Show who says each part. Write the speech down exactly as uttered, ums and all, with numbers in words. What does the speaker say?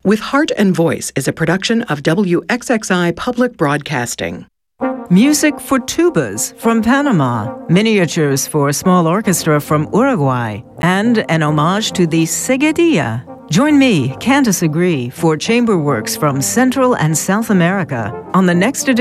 Speaker 1: With Heart and Voice is a production of W X X I Public Broadcasting.
Speaker 2: Music for tubas from Panama, miniatures for a small orchestra from Uruguay, and an homage to the seguedilla. Join me, Candace Agree, for chamber works from Central and South America on the next edition